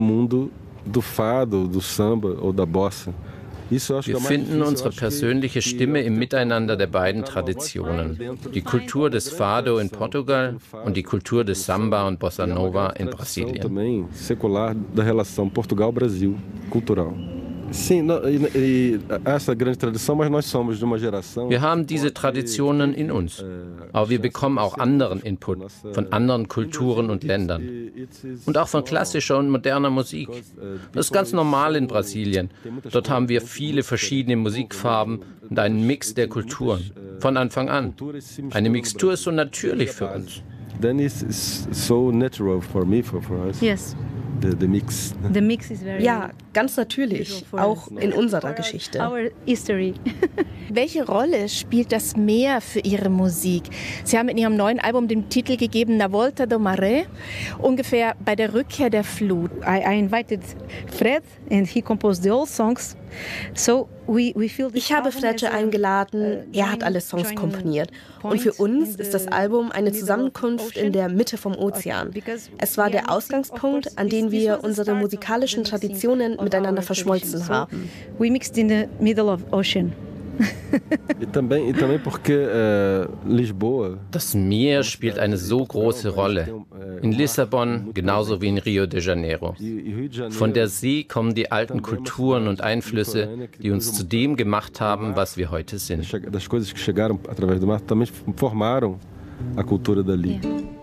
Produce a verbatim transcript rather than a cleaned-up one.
Wir finden unsere persönliche Stimme im Miteinander der beiden Traditionen. Die Kultur des Fado in Portugal und die Kultur des Samba und Bossa Nova in Brasilien. Wir haben diese Traditionen in uns, aber wir bekommen auch anderen Input von anderen Kulturen und Ländern und auch von klassischer und moderner Musik. Das ist ganz normal in Brasilien. Dort haben wir viele verschiedene Musikfarben und einen Mix der Kulturen, von Anfang an. Eine Mixtur ist so natürlich für uns. Yes. The, the mix. The mix is very ja, ganz natürlich, auch in unserer Geschichte. Our history. Welche Rolle spielt das Meer für Ihre Musik? Sie haben in Ihrem neuen Album den Titel gegeben, Na Volta do Maré, ungefähr bei der Rückkehr der Flut. I, I invited Fred and he composed the old songs. So we, we feel ich habe Fred eingeladen, er hat alle Songs komponiert. Und für uns ist das Album eine Zusammenkunft in der Mitte vom Ozean. Es war der Ausgangspunkt, an dem wir unsere musikalischen Traditionen miteinander verschmolzen haben. We mixed in the middle of ocean. Das Meer spielt eine so große Rolle. In Lissabon genauso wie in Rio de Janeiro. Von der See kommen die alten Kulturen und Einflüsse, die uns zu dem gemacht haben, was wir heute sind. Das coisas que chegaram através do mar também formaram a cultura dali.